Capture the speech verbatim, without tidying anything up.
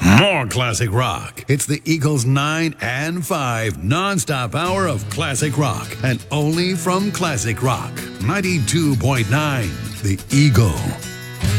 More classic rock. It's the Eagles nine and five non-stop hour of classic rock. And only from Classic Rock. ninety-two point nine. The Eagle.